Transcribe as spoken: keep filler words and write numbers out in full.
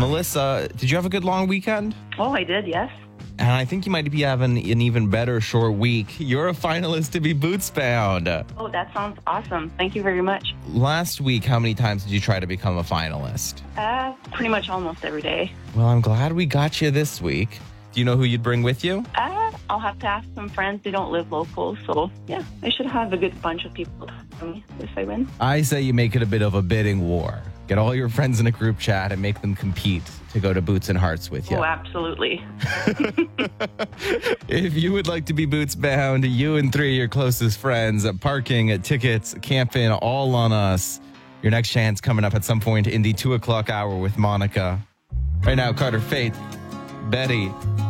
Alyssa, did you have a good long weekend? Oh, I did, yes. And I think you might be having an even better short week. You're a finalist to be Boots Bound. Oh, that sounds awesome. Thank you very much. Last week, how many times did you try to become a finalist? Uh, pretty much almost every day. Well, I'm glad we got you this week. Do you know who you'd bring with you? Uh, I'll have to ask some friends. They don't live local, so yeah, I should have a good bunch of people to help me if I win. I say you make it a bit of a bidding war. Get all your friends in a group chat and make them compete to go to Boots and Hearts with you. Oh, absolutely. If you would like to be Boots Bound, you and three of your closest friends, parking, tickets, camping, all on us. Your next chance coming up at some point in the two o'clock hour with Monica. Right now, Carter Faith, Betty,